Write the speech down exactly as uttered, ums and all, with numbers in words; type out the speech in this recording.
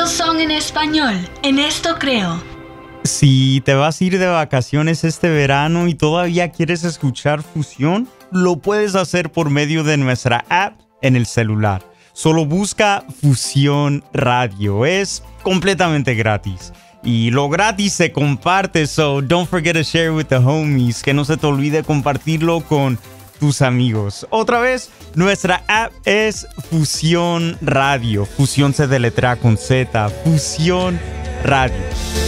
Todos son en español. En esto creo. Si te vas a ir de vacaciones este verano y todavía quieres escuchar Fusión, lo puedes hacer por medio de nuestra app en el celular. Solo busca Fusión Radio. Es completamente gratis. Y lo gratis se comparte, so don't forget to share with the homies. Que no se te olvide compartirlo con tus amigos. Otra vez, nuestra app es Fusión Radio. Fusión se deletrea con Z. Fusión Radio.